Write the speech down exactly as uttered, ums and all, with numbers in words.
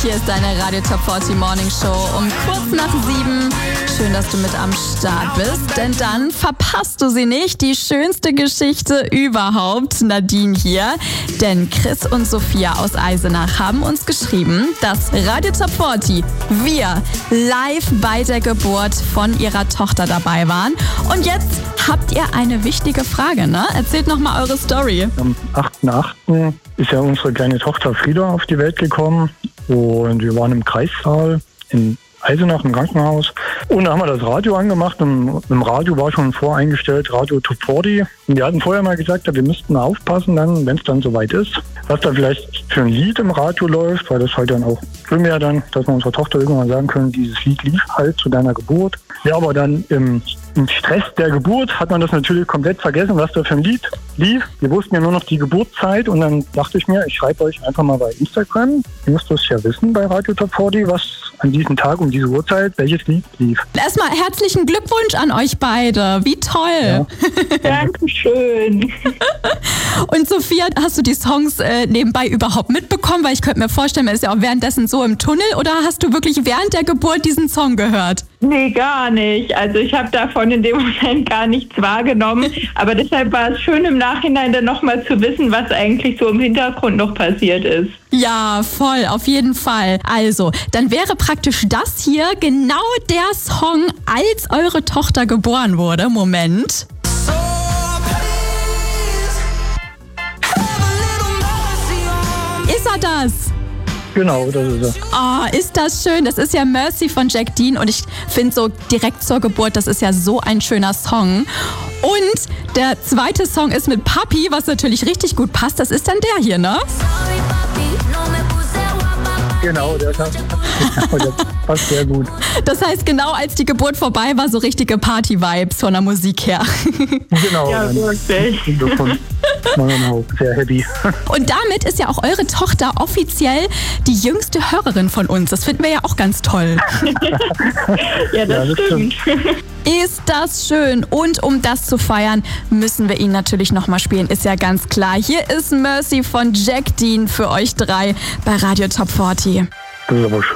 Hier ist deine Radio Top vierzig Morning Show um kurz nach sieben. Schön, dass du mit am Start bist, denn dann verpasst du sie nicht. Die schönste Geschichte überhaupt. Nadine hier. Denn Chris und Sophia aus Eisenach haben uns geschrieben, dass Radio Top vierzig, wir live bei der Geburt von ihrer Tochter dabei waren. Und jetzt habt ihr eine wichtige Frage, ne? Erzählt nochmal eure Story. Am achten achten ist ja unsere kleine Tochter Frieda auf die Welt gekommen und wir waren im Kreissaal in Eisenach im Krankenhaus und da haben wir das Radio angemacht und im Radio war schon voreingestellt Radio Top vierzig und wir hatten vorher mal gesagt, wir müssten mal aufpassen dann, wenn es dann soweit ist, was da vielleicht für ein Lied im Radio läuft, weil das halt dann auch schön wäre dann, dass wir unserer Tochter irgendwann sagen können, dieses Lied lief halt zu deiner Geburt. Ja, aber dann im, im Stress der Geburt hat man das natürlich komplett vergessen, was da für ein Lied lief. Wir wussten ja nur noch die Geburtszeit und dann dachte ich mir, ich schreibe euch einfach mal bei Instagram. Ihr müsst das ja wissen bei Radio Top vierzig, was an diesem Tag um diese Uhrzeit, welches Lied lief. Erstmal herzlichen Glückwunsch an euch beide. Wie toll. Ja. Dankeschön. Und Sophia, hast du die Songs äh, nebenbei überhaupt mitbekommen? Weil ich könnte mir vorstellen, man ist ja auch währenddessen so im Tunnel. Oder hast du wirklich während der Geburt diesen Song gehört? Nee, gar nicht. Also ich habe davon in dem Moment gar nichts wahrgenommen. Aber deshalb war es schön im Nachhinein dann nochmal zu wissen, was eigentlich so im Hintergrund noch passiert ist. Ja, voll, auf jeden Fall. Also, dann wäre praktisch das hier genau der Song, als eure Tochter geboren wurde. Moment. Ist er das? Genau, das ist es. Oh, ist das schön. Das ist ja Mercy von Jack Dean und ich finde so direkt zur Geburt, das ist ja so ein schöner Song. Und der zweite Song ist mit Papi, was natürlich richtig gut passt. Das ist dann der hier, ne? Genau, der, der passt sehr gut. Das heißt, genau als die Geburt vorbei war, so richtige Party-Vibes von der Musik her. Genau. Ja, wirklich. Davon war man auch sehr happy. Und damit ist ja auch eure Tochter offiziell die jüngste Hörerin von uns. Das finden wir ja auch ganz toll. Ja, das, Ja, das stimmt. Ist das schön. Und um das zu feiern, müssen wir ihn natürlich nochmal spielen. Ist ja ganz klar. Hier ist Mercy von Jack Dean für euch drei bei Radio Top vierzig. Das ist aber schön.